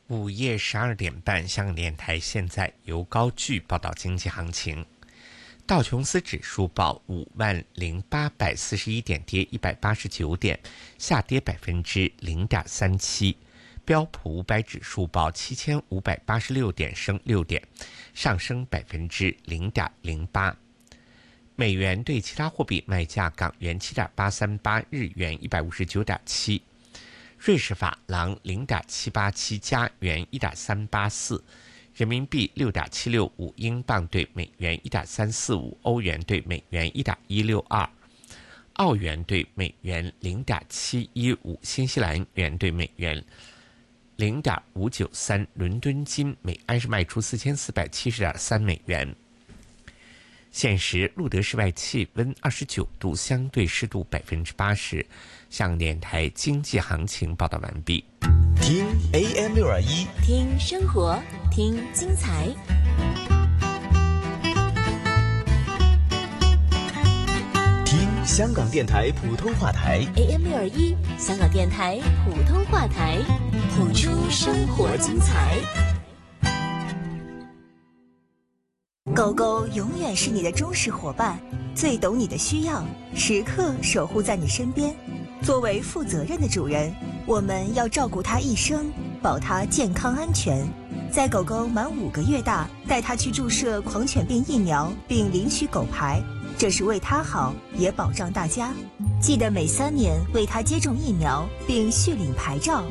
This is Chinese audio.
午夜12点半，香港电台现在由高句报道经济行情。道琼斯指数报50841点，跌189点，下跌0.37%。标普500指数报7586点，升6点，上升0.08%。美元对其他货币卖价：港元7.838，日元159.7。瑞士法郎0.787，加元1.384，人民币6.765，英镑对美元1.345，欧元对美元1.162，澳元对美元0.715，新西兰元对美元0.593，伦敦金每安士卖出4470.3美元。现时路德室外气温29度，相对湿度80%。香港电台经济行情报道完毕。 听 AM621， 听生活，听精彩。 听香港电台普通话台 AM621，香港电台普通话台，谱出生活精彩。 狗狗永远是你的忠实伙伴，最懂你的需要，时刻守护在你身边。作为负责任的主人，我们要照顾它一生，保它健康安全。在狗狗满5个月大，带它去注射狂犬病疫苗，并领取狗牌，这是为它好，也保障大家。记得每3年为它接种疫苗，并续领牌照。